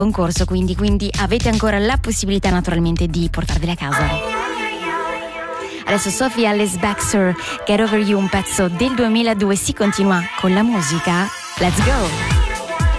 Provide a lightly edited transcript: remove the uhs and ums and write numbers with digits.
concorso, quindi avete ancora la possibilità naturalmente di portarveli a casa. Adesso Sophie Alice Baxter, Get Over You, un pezzo del 2002. Si continua con la musica. Let's go!